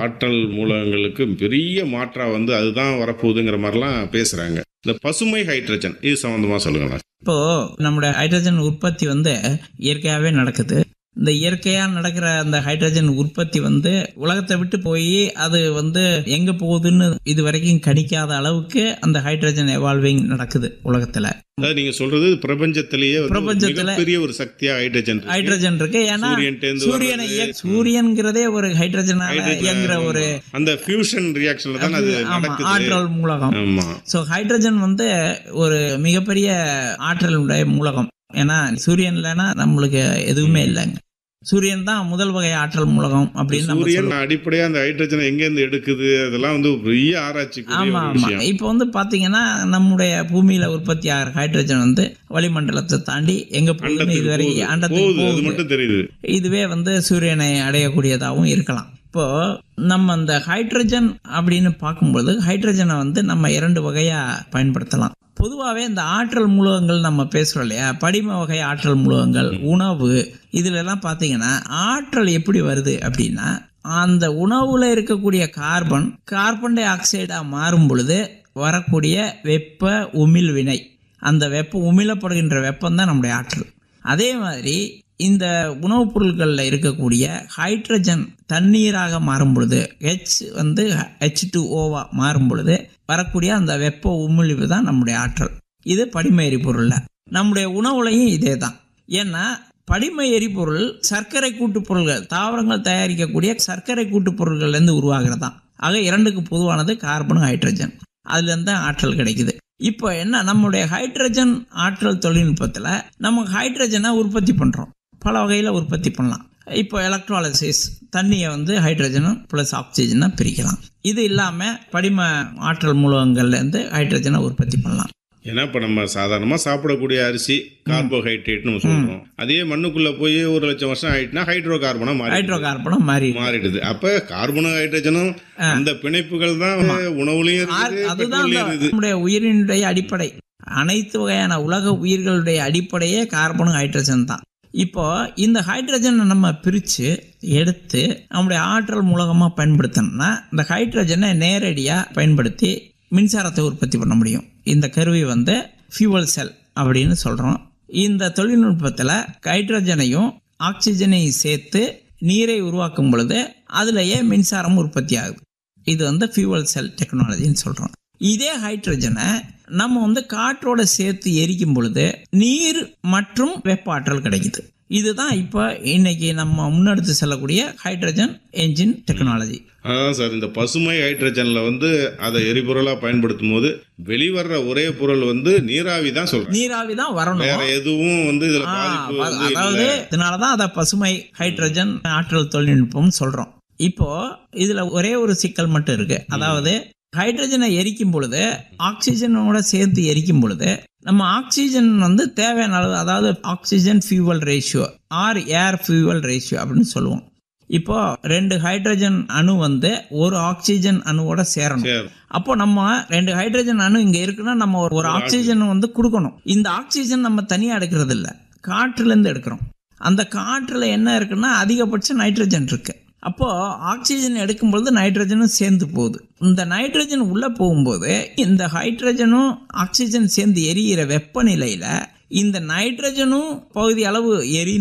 ஆற்றல் மூலங்களுக்கு பெரிய மாற்றா வந்து அதுதான் வரப்போகுதுங்கிற மாதிரிலாம் பேசுறாங்க. இந்த பசுமை ஹைட்ரஜன் இது சம்பந்தமா சொல்லுங்க. இப்போ நம்முடைய ஹைட்ரஜன் உற்பத்தி வந்து இயற்கையாகவே நடக்குது. இந்த இயற்கையாக நடக்கிற அந்த ஹைட்ரஜன் உற்பத்தி வந்து உலகத்தை விட்டு போய் அது வந்து எங்கே போகுதுன்னு இது வரைக்கும் கணிக்காத அளவுக்கு அந்த ஹைட்ரஜன் எவால்விங் நடக்குது உலகத்தில். நீங்க சொல்றது பிரபஞ்சத்திலேயே பெரிய ஒரு சக்தியா ஹைட்ரஜன் இருக்கு. ஏன்னா சூரியன்கிறதே ஒரு ஹைட்ரஜனால இயங்குற ஒரு அந்த ஃபியூஷன் ரியாக்ஷன்ல தான் அது நடக்குது, ஆற்றல் மூலகம். சோ ஹைட்ரஜன் வந்து ஒரு மிகப்பெரிய ஆற்றலுடைய மூலகம். ஏன்னா சூரியன் இல்லைன்னா நம்மளுக்கு எதுவுமே இல்லைங்க. சூரியன் தான் முதல் வகை ஆற்றல் மூலகம் அப்படின்னு. சூரியன் அடிப்படையா அந்த ஹைட்ரஜனை எங்க இருந்து எடுக்குது அதெல்லாம் வந்து பெரிய ஆராய்ச்சி. ஆமா ஆமா. இப்போ வந்து பாத்தீங்கன்னா நம்முடைய பூமியில உற்பத்தி ஆகிற ஹைட்ரஜன் வந்து வளிமண்டலத்தை தாண்டி எங்க போகுதுன்னு இதுவரைக்கும் அண்டத்துக்கு மட்டும் தெரியுது. இதுவே வந்து சூரியனை அடையக்கூடியதாகவும் இருக்கலாம். இப்போ நம்ம அந்த ஹைட்ரஜன் அப்படின்னு பார்க்கும்போது ஹைட்ரஜனை வந்து நம்ம 2 வகையா பயன்படுத்தலாம். பொதுவாகவே இந்த ஆற்றல் மூலகங்கள் நம்ம பேசுகிறோம் இல்லையா, படிம வகை ஆற்றல் மூலகங்கள், உணவு, இதுலெல்லாம் பார்த்தீங்கன்னா ஆற்றல் எப்படி வருது அப்படின்னா, அந்த உணவில் இருக்கக்கூடிய கார்பன் டை ஆக்சைடாக மாறும் பொழுது வரக்கூடிய வெப்ப உமிழ் வினை, அந்த உமிழப்படுகின்ற வெப்பம் தான் நம்முடைய ஆற்றல். அதே மாதிரி இந்த உணவுப் பொருட்களில் இருக்கக்கூடிய ஹைட்ரஜன் தண்ணீராக மாறும் பொழுது H2O மாறும் பொழுது வரக்கூடிய அந்த வெப்ப உமிழ்வு தான் நம்முடைய ஆற்றல். இது படிம எரிபொருள்ல. நம்முடைய உணவுலையும் இதே தான். ஏன்னா படிம எரிபொருள் சர்க்கரை கூட்டு பொருள்கள், தாவரங்கள் தயாரிக்கக்கூடிய சர்க்கரை கூட்டு பொருள்கள்லேருந்து உருவாகிறதான். ஆக 2க்கு பொதுவானது கார்பனும் ஹைட்ரஜன். அதுலேருந்து தான் ஆற்றல் கிடைக்குது. இப்போ என்ன, நம்முடைய ஹைட்ரஜன் ஆற்றல் தொழில்நுட்பத்தில் நம்ம ஹைட்ரஜனை உற்பத்தி பண்ணுறோம். பல வகையில் உற்பத்தி பண்ணலாம். இப்போ எலக்ட்ராலிசிஸ், தண்ணியை வந்து ஹைட்ரஜனும் ப்ளஸ் ஆக்சிஜனை பிரிக்கலாம். இது இல்லாமல் படிம ஆற்றல் மூலகங்கள்லேருந்து ஹைட்ரஜனை உற்பத்தி பண்ணலாம். ஏன்னா இப்போ நம்ம சாதாரணமாக சாப்பிடக்கூடிய அரிசி கார்போஹைட்ரேட்னு சொல்கிறோம். அதே மண்ணுக்குள்ளே போய் 1,00,000 வருஷம் ஆயிட்டுனா ஹைட்ரோ கார்பனாக மாறிடுது. அப்போ கார்பனும் ஹைட்ரஜனும் அந்த பிணைப்புகள் தான் உணவுலையும் அதுதான் நம்முடைய உயிரினுடைய அடிப்படை. அனைத்து வகையான உலக உயிர்களுடைய அடிப்படையே கார்பனும் ஹைட்ரஜன் தான். இப்போ இந்த ஹைட்ரஜனை நம்ம பிரித்து எடுத்து நம்முடைய ஆற்றல் மூலகமாக பயன்படுத்தணும்னா இந்த ஹைட்ரஜனை நேரடியாக பயன்படுத்தி மின்சாரத்தை உற்பத்தி பண்ண முடியும். இந்த கருவி வந்து ஃபியூவல் செல் அப்படின்னு சொல்கிறோம். இந்த தொழில்நுட்பத்தில் ஹைட்ரஜனையும் ஆக்சிஜனையும் சேர்த்து நீரை உருவாக்கும் பொழுது அதுலேயே மின்சாரம் உற்பத்தி ஆகுது. இது வந்து ஃபியூவல் செல் டெக்னாலஜின்னு சொல்கிறோம். இதே ஹைட்ரஜனை நம்ம வந்து காற்றோட சேர்த்து எரிக்கும் பொழுது நீர் மற்றும் வெப்ப ஆற்றல் கிடைக்குது. இதுதான் இப்போ இன்னைக்கு நம்ம முன்னெடுத்து செல்லக்கூடிய ஹைட்ரஜன் என்ஜின் டெக்னாலஜி. அதான் சார், இந்த பசுமை ஹைட்ரஜன்ல வந்து அதை எரிபொருளாக பயன்படுத்தும் போது வெளிவர்ற ஒரே பொருள் வந்து நீராவி தான் சொல்றோம். நீராவி தான் வரணும், வேற எதுவும் வந்து இதுல அதாவது இதனாலதான் அதை பசுமை ஹைட்ரஜன் ஆற்றல் தொழில்நுட்பம் சொல்றோம். இப்போ இதுல ஒரே ஒரு சிக்கல் மட்டும் இருக்கு. அதாவது ஹைட்ரஜனை எரிக்கும் பொழுது ஆக்சிஜனோட சேர்த்து எரிக்கும் பொழுது நம்ம ஆக்சிஜன் வந்து தேவையான அளவு, அதாவது ஆக்சிஜன் ஃபியூவல் ரேஷியோ ஆர் ஏர் ஃபியூவல் ரேஷியோ அப்படின்னு சொல்லுவோம். இப்போ 2 ஹைட்ரஜன் அணு வந்து ஒரு ஆக்சிஜன் அணுவோட சேரணும். அப்போ நம்ம 2 ஹைட்ரஜன் அணு இங்க இருக்குன்னா நம்ம ஒரு ஆக்சிஜன் வந்து கொடுக்கணும். இந்த ஆக்சிஜன் நம்ம தனியா எடுக்கிறது இல்லை, காற்றுல இருந்து எடுக்கிறோம். அந்த காற்றுல என்ன இருக்குன்னா அதிகபட்ச நைட்ரஜன் இருக்கு. அப்போ ஆக்சிஜன் எடுக்கும்பொழுது நைட்ரஜனும் சேர்ந்து போகுது. இந்த நைட்ரஜன் உள்ள போகும்போது இந்த ஹைட்ரஜனும் ஆக்சிஜன் சேர்ந்து எரியிற வெப்பநிலையில இந்த நைட்ரஜனும் பகுதி அளவு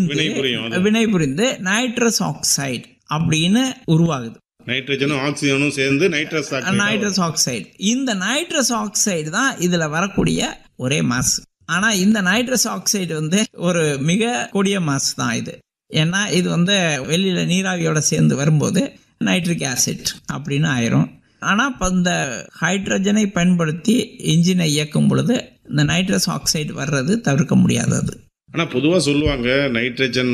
வினை புரிந்து நைட்ரஸ் ஆக்சைடு அப்படின்னு உருவாகுது. நைட்ரஜனும் ஆக்சிஜனும் சேர்ந்து நைட்ரஸ் ஆக்சைடு. இந்த நைட்ரஸ் ஆக்சைடு தான் இதுல வரக்கூடிய ஒரே மாசு. ஆனா இந்த நைட்ரஸ் ஆக்சைடு வந்து ஒரு மிக கொடிய மாசு தான் இது. ஏன்னா இது வந்து வெளியில நீராவியோட சேர்ந்து வரும்போது நைட்ரிக் ஆசிட் அப்படின்னு ஆயிரும். ஆனால் இப்போ இந்த ஹைட்ரஜனை பயன்படுத்தி இன்ஜினை இயக்கும் பொழுது இந்த நைட்ரஸ் ஆக்சைடு வர்றது தவிர்க்க முடியாதது. ஆனால் பொதுவாக சொல்லுவாங்க நைட்ரஜன்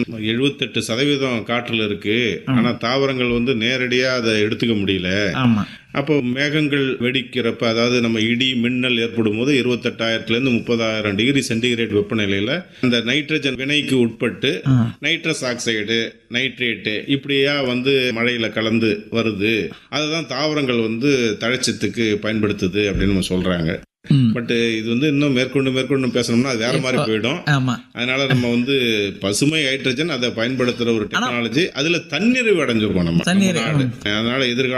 78% காற்றில் இருக்கு, ஆனால் தாவரங்கள் வந்து நேரடியாக அதை எடுத்துக்க முடியல. ஆமாம். அப்போ மேகங்கள் வெடிக்கிறப்ப, அதாவது நம்ம இடி மின்னல் ஏற்படும் போது 28,000 30,000 டிகிரி சென்டிகிரேட் வெப்பநிலையில் அந்த நைட்ரஜன் வினைக்கு உட்பட்டு நைட்ரஸ் ஆக்சைடு, நைட்ரேட்டு இப்படியா வந்து மழையில் கலந்து வருது. அதுதான் தாவரங்கள் வந்து தழைச்சத்துக்கு பயன்படுத்துது அப்படின்னு நம்ம சொல்றாங்க. பட் இது வந்து இன்னும் மேற்கொண்டு பேசணும்னா அது வேற மாதிரி போயிடும். அதனால நம்ம வந்து பசுமை ஹைட்ரஜன் அதை பயன்படுத்துற ஒரு டெக்னாலஜி, அதுல தன்னிறைவு அடைஞ்சிருக்கோம் நம்ம. அதனால எதிர்கால